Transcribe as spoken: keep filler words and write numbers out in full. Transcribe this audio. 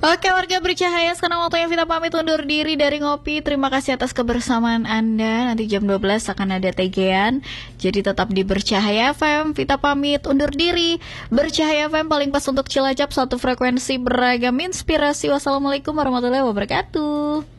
Oke warga bercahaya, sekarang waktunya Vita pamit undur diri dari Ngopi. Terima kasih atas kebersamaan Anda. Nanti jam dua belas akan ada tegean. Jadi tetap di Bercahaya F M. Vita pamit undur diri. Bercahaya F M paling pas untuk Cilacap, satu frekuensi beragam inspirasi. Wassalamualaikum warahmatullahi wabarakatuh.